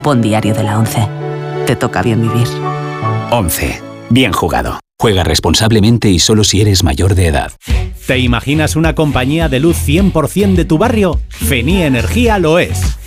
Pon Diario de la 11. Te toca bien vivir. 11. Bien jugado. Juega responsablemente y solo si eres mayor de edad. ¿Te imaginas una compañía de luz 100% de tu barrio? Fenía Energía lo es.